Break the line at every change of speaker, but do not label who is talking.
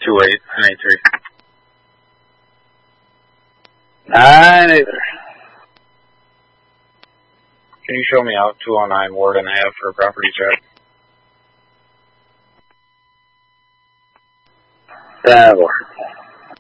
28, 93.
9-8.
Can you show me out 209 Ward and a half for a property check?
10-4.